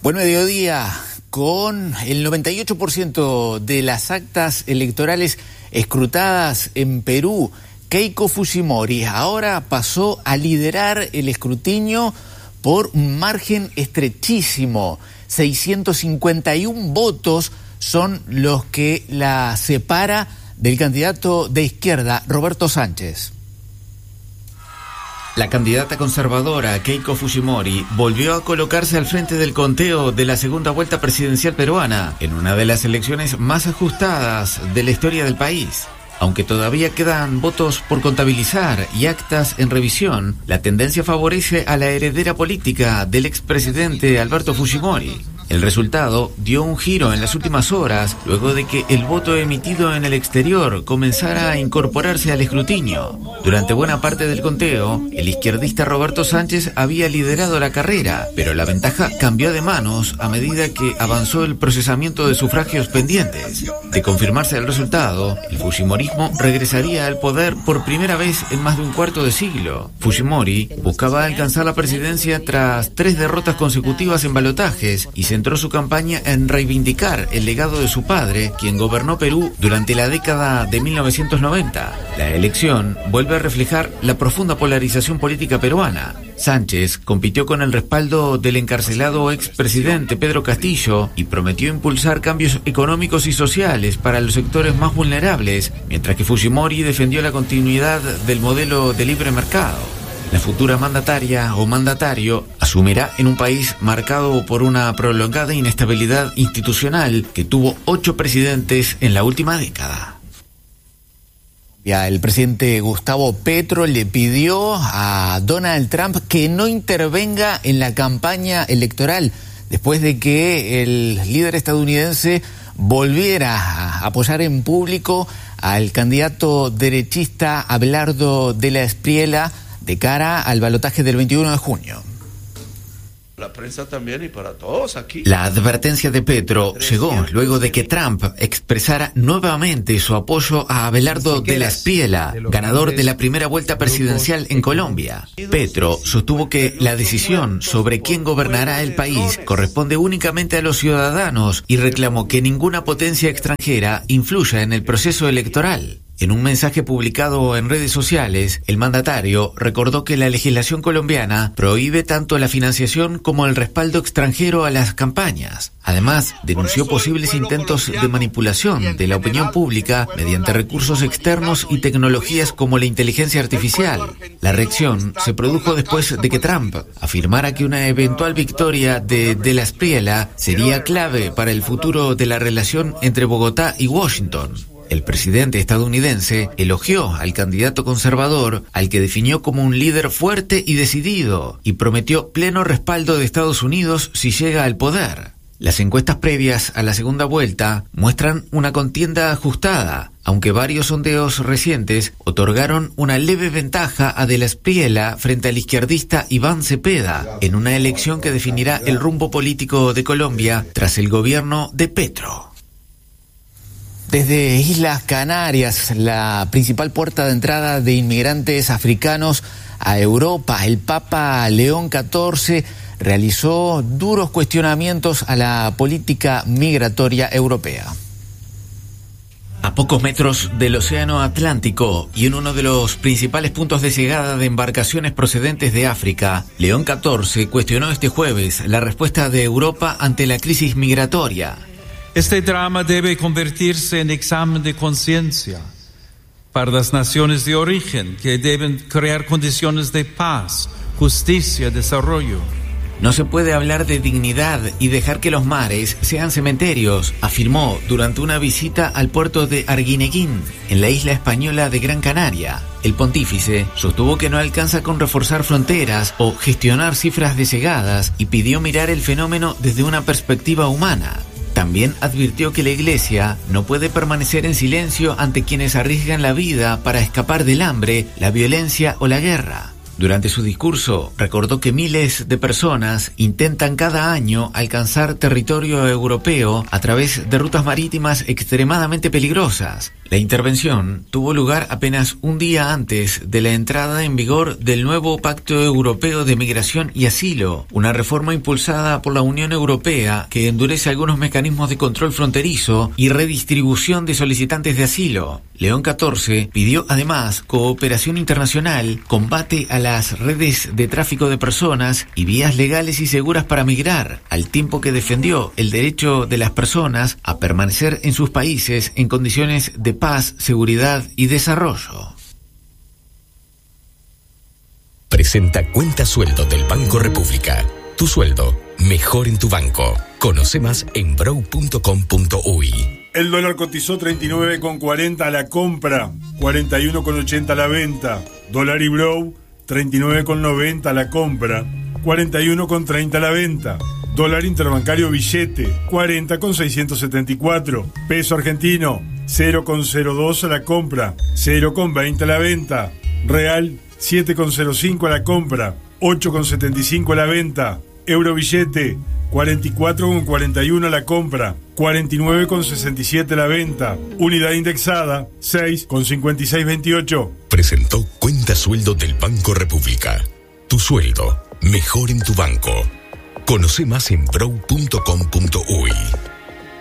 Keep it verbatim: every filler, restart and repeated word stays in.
Buen mediodía. Con el noventa y ocho por ciento de las actas electorales escrutadas en Perú, Keiko Fujimori ahora pasó a liderar el escrutinio por un margen estrechísimo. seiscientos cincuenta y uno votos son los que la separa del candidato de izquierda, Roberto Sánchez. La candidata conservadora Keiko Fujimori volvió a colocarse al frente del conteo de la segunda vuelta presidencial peruana, en una de las elecciones más ajustadas de la historia del país. Aunque todavía quedan votos por contabilizar y actas en revisión, la tendencia favorece a la heredera política del expresidente Alberto Fujimori. El resultado dio un giro en las últimas horas, luego de que el voto emitido en el exterior comenzara a incorporarse al escrutinio. Durante buena parte del conteo, el izquierdista Roberto Sánchez había liderado la carrera, pero la ventaja cambió de manos a medida que avanzó el procesamiento de sufragios pendientes. De confirmarse el resultado, el fujimorismo regresaría al poder por primera vez en más de un cuarto de siglo. Fujimori buscaba alcanzar la presidencia tras tres derrotas consecutivas en balotajes y centró su campaña en reivindicar el legado de su padre, quien gobernó Perú durante la década de mil novecientos noventa. La elección vuelve a reflejar la profunda polarización política peruana. Sánchez compitió con el respaldo del encarcelado expresidente Pedro Castillo y prometió impulsar cambios económicos y sociales para los sectores más vulnerables, mientras que Fujimori defendió la continuidad del modelo de libre mercado. La futura mandataria o mandatario asumirá en un país marcado por una prolongada inestabilidad institucional que tuvo ocho presidentes en la última década. Ya, el presidente Gustavo Petro le pidió a Donald Trump que no intervenga en la campaña electoral después de que el líder estadounidense volviera a apoyar en público al candidato derechista Abelardo de la Espriella de cara al balotaje del veintiuno de junio. La prensa también y para todos aquí. La advertencia de Petro llegó luego de que Trump expresara nuevamente su apoyo a Abelardo de la Espriella, ganador de la primera vuelta presidencial en Colombia. Petro sostuvo que la decisión sobre quién gobernará el país corresponde únicamente a los ciudadanos y reclamó que ninguna potencia extranjera influya en el proceso electoral. En un mensaje publicado en redes sociales, el mandatario recordó que la legislación colombiana prohíbe tanto la financiación como el respaldo extranjero a las campañas. Además, denunció posibles intentos de manipulación de la opinión pública mediante recursos externos y tecnologías como la inteligencia artificial. La reacción se produjo después de que Trump afirmara que una eventual victoria de De la Espriella sería clave para el futuro de la relación entre Bogotá y Washington. El presidente estadounidense elogió al candidato conservador, al que definió como un líder fuerte y decidido, y prometió pleno respaldo de Estados Unidos si llega al poder. Las encuestas previas a la segunda vuelta muestran una contienda ajustada, aunque varios sondeos recientes otorgaron una leve ventaja a De la Espriella frente al izquierdista Iván Cepeda, en una elección que definirá el rumbo político de Colombia tras el gobierno de Petro. Desde Islas Canarias, la principal puerta de entrada de inmigrantes africanos a Europa, el Papa León catorce realizó duros cuestionamientos a la política migratoria europea. A pocos metros del Océano Atlántico y en uno de los principales puntos de llegada de embarcaciones procedentes de África, León catorce cuestionó este jueves la respuesta de Europa ante la crisis migratoria. Este drama debe convertirse en examen de conciencia para las naciones de origen, que deben crear condiciones de paz, justicia, desarrollo. No se puede hablar de dignidad y dejar que los mares sean cementerios, afirmó durante una visita al puerto de Arguineguín, en la isla española de Gran Canaria. El pontífice sostuvo que no alcanza con reforzar fronteras o gestionar cifras de llegadas y pidió mirar el fenómeno desde una perspectiva humana. También advirtió que la Iglesia no puede permanecer en silencio ante quienes arriesgan la vida para escapar del hambre, la violencia o la guerra. Durante su discurso, recordó que miles de personas intentan cada año alcanzar territorio europeo a través de rutas marítimas extremadamente peligrosas. La intervención tuvo lugar apenas un día antes de la entrada en vigor del nuevo Pacto Europeo de Migración y Asilo, una reforma impulsada por la Unión Europea que endurece algunos mecanismos de control fronterizo y redistribución de solicitantes de asilo. León catorce pidió además cooperación internacional, combate a las redes de tráfico de personas y vías legales y seguras para migrar, al tiempo que defendió el derecho de las personas a permanecer en sus países en condiciones de paz, seguridad y desarrollo. Presenta Cuenta Sueldo del Banco República. Tu sueldo, mejor en tu banco. Conoce más en brow punto com punto uy. El dólar cotizó treinta y nueve con cuarenta a la compra, cuarenta y uno con ochenta a la venta. Dólar y Brow, treinta y nueve con noventa a la compra, cuarenta y uno con treinta a la venta. Dólar interbancario billete, cuarenta con seiscientos setenta y cuatro. Peso argentino, cero con cero dos a la compra, cero con veinte a la venta. Real, siete con cero cinco a la compra, ocho con setenta y cinco a la venta. Euro billete, cuarenta y cuatro con cuarenta y uno a la compra, cuarenta y nueve con sesenta y siete a la venta. Unidad indexada, seis con cincuenta y seis veintiocho. Presentó Cuenta Sueldo del Banco República. Tu sueldo, mejor en tu banco. Conoce más en brow punto com punto uy.